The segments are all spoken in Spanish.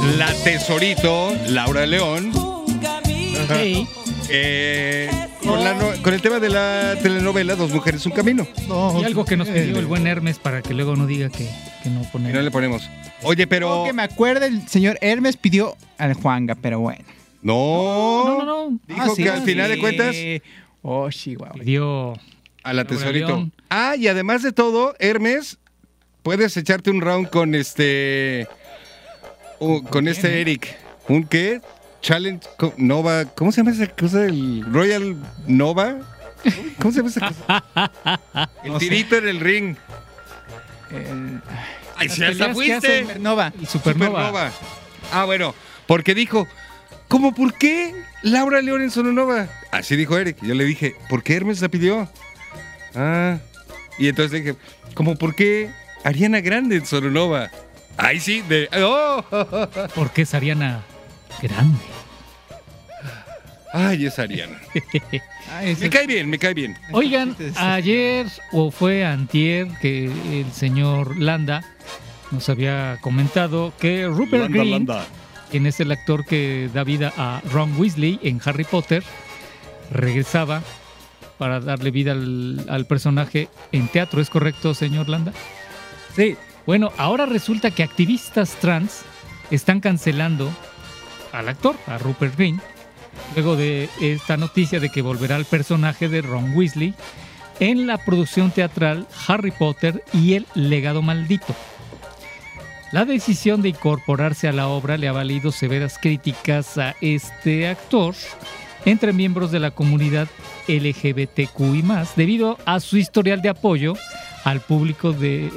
la Tesorito, Laura León. Sí. Con el tema de la telenovela Dos Mujeres, Un Camino. Y algo que nos pidió el buen Hermes para que luego no diga que no Y ponemos. no le ponemos. Oye, pero... Que me acuerde, el señor Hermes pidió al Juanga, pero bueno. No. Dijo que al final de cuentas... Oh, Chihuahua. Pidió A la Laura Tesorito. León. Y además de todo, Hermes, puedes echarte un round con con este Eric. ¿Un qué? Challenge Nova. ¿Cómo se llama esa cosa? El Royal Nova. ¿Cómo se llama esa cosa? El tirito en el ring. Ay, si hasta fuiste. Supernova. y Supernova. Bueno, porque dijo, ¿cómo por qué Laura León en Sononova? Así dijo Eric. Yo le dije, ¿por qué Hermes la pidió? Y entonces dije, ¿cómo por qué Ariana Grande en Sononova? Ay, sí, Porque es Ariana Grande. Ay, es Ariana. Me cae bien. Oigan, ayer o fue antier que el señor Landa nos había comentado que Rupert Green, quien es el actor que da vida a Ron Weasley en Harry Potter, regresaba para darle vida al personaje en teatro. ¿Es correcto, señor Landa? Sí. Bueno, ahora resulta que activistas trans están cancelando al actor, a Rupert Green, luego de esta noticia de que volverá el personaje de Ron Weasley en la producción teatral Harry Potter y el legado maldito. La decisión de incorporarse a la obra le ha valido severas críticas a este actor entre miembros de la comunidad LGBTQI+, debido a su historial de apoyo al público de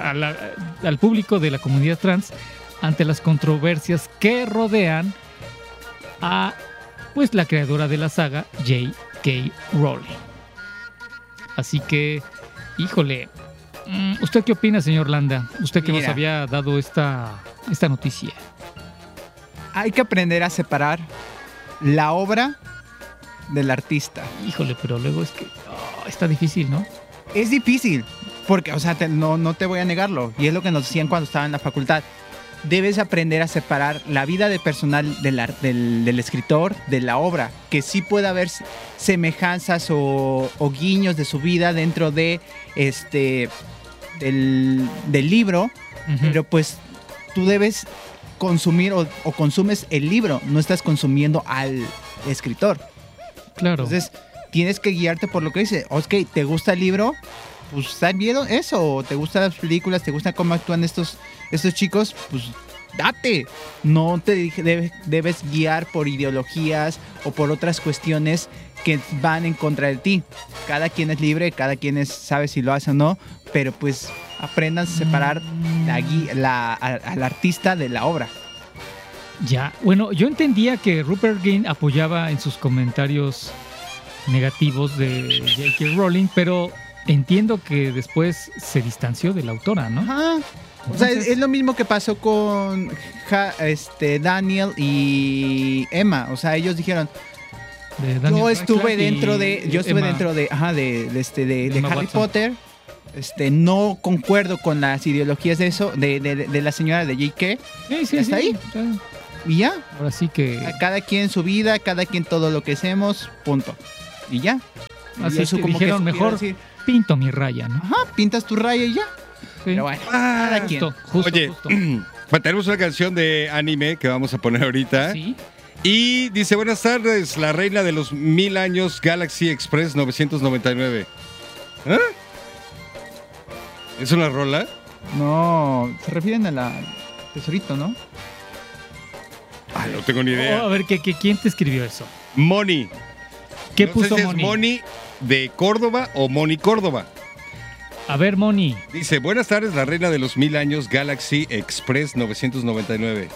la comunidad trans ante las controversias que rodean a la creadora de la saga, J.K. Rowling. Así que, híjole, ¿usted qué opina, señor Landa? Usted que nos había dado esta noticia. Hay que aprender a separar la obra del artista. Híjole, pero luego es que está difícil, ¿no? Es difícil, porque, o sea, no te voy a negarlo, y es lo que nos decían cuando estaba en la facultad. Debes aprender a separar la vida de personal del escritor de la obra, que sí puede haber semejanzas o guiños de su vida dentro de del libro, pero pues tú debes consumir o consumes el libro, no estás consumiendo al escritor. Claro. Entonces tienes que guiarte por lo que dice. Ok, ¿te gusta el libro? Pues está bien eso. ¿Te gustan las películas? ¿Te gusta cómo actúan estos chicos? Pues date. No te debes guiar por ideologías o por otras cuestiones que van en contra de ti. Cada quien es libre, cada quien sabe si lo hace o no, pero pues aprendan a separar al artista de la obra. Ya, bueno, yo entendía que Rupert Green apoyaba en sus comentarios negativos de J.K. Rowling, pero entiendo que después se distanció de la autora, ¿no? Ajá. O sea, es lo mismo que pasó con Daniel y Emma. O sea, ellos dijeron, yo estuve dentro de Harry Potter. No concuerdo con las ideologías de eso, de la señora de J.K. Sí, ¿Está ahí? Y ya. Ahora sí que... Cada quien su vida, cada quien todo lo que hacemos, punto. Y ya. Así eso que dijeron, mejor decir, pinto mi raya, ¿no? Ajá, pintas tu raya y ya. Sí. Pero bueno, cada quien. Justo. Tenemos una canción de anime que vamos a poner ahorita. Sí. Y dice, buenas tardes, la reina de los 1000 años, Galaxy Express 999. ¿Es una rola? No, se refieren a la Tesorito, ¿no? No tengo ni idea. A ver, ¿quién te escribió eso? Moni. ¿Qué puso sé si Moni? ¿Es Moni de Córdoba o Moni Córdoba? A ver, Moni. Dice, buenas tardes, la reina de los 1000 años, Galaxy Express 999.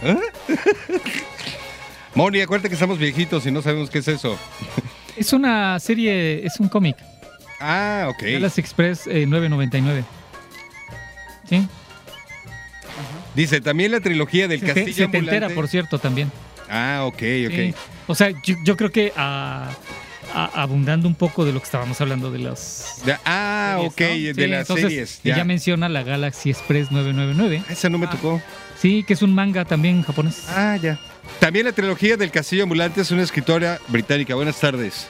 Moni, acuérdate que estamos viejitos y no sabemos qué es eso. Es una serie, es un cómic. Ok. Galaxy Express 999. ¿Sí? Dice, también la trilogía del Castillo Setentera, por cierto, también. Ok. Sí. O sea, yo creo que a abundando un poco de lo que estábamos hablando de las... Ok, series, ¿no? de Sí, las entonces, series. Ella menciona la Galaxy Express 999. Esa no me tocó. Sí, que es un manga también japonés. Ya. También la trilogía del Castillo Ambulante es una escritora británica. Buenas tardes.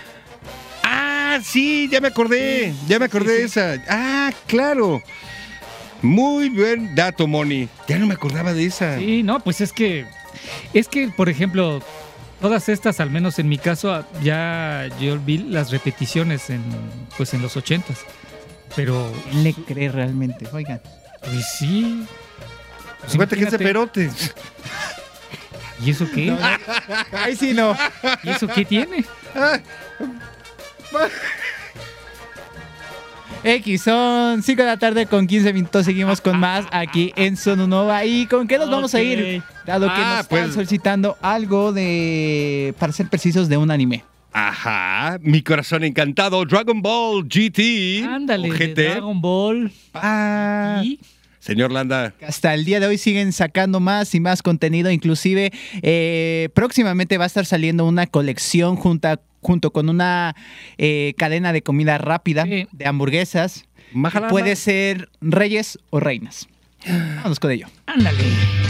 Sí, ya me acordé. Ya me acordé de esa. Claro. Muy buen dato, Moni. Ya no me acordaba de esa. Sí, no, pues es que, por ejemplo, todas estas, al menos en mi caso, ya yo vi las repeticiones en los 80s. Pero, ¿Quién le cree realmente? Oigan. pues sí. Pues Acuérdate que es de imagínate. Perote. ¿Y eso qué? Ahí sí no. ¿Y eso qué tiene? X, son 5 de la tarde con 15 minutos. Seguimos con más aquí en Sonunova. ¿Y con qué nos vamos a ir? Dado que nos están solicitando algo para ser precisos, de un anime. Ajá, mi corazón encantado, Dragon Ball GT. Ándale, o de GT. Dragon Ball. Y señor Landa. Hasta el día de hoy siguen sacando más y más contenido. Inclusive próximamente va a estar saliendo una colección junto con una cadena de comida rápida, de hamburguesas. Majalama. Puede ser reyes o reinas. Vamos con ello. Ándale.